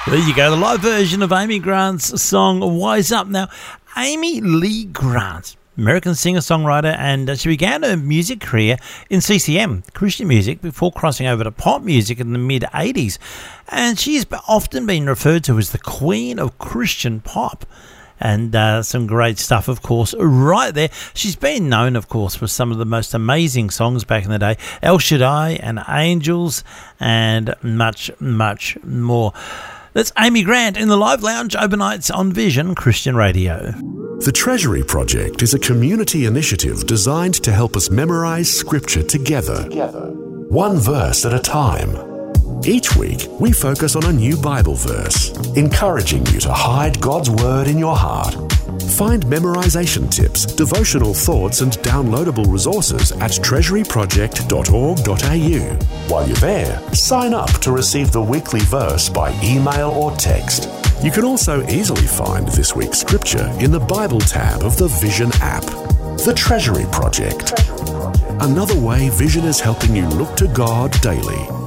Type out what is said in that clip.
There you go, the live version of Amy Grant's song Wise Up. Now, Amy Lee Grant, American singer-songwriter, and she began her music career in CCM, Christian music, before crossing over to pop music in the mid-80s. And she's often been referred to as the queen of Christian pop. And some great stuff, of course, right there. She's been known, of course, for some of the most amazing songs back in the day. El Shaddai and Angels and much, much more. That's Amy Grant in the Live Lounge overnights on Vision Christian Radio. The Treasury Project is a community initiative designed to help us memorize Scripture together, one verse at a time. Each week, we focus on a new Bible verse, encouraging you to hide God's Word in your heart. Find memorization tips, devotional thoughts, and downloadable resources at treasuryproject.org.au. While you're there, sign up to receive the weekly verse by email or text. You can also easily find this week's scripture in the Bible tab of the Vision app. The Treasury Project. Another way Vision is helping you look to God daily.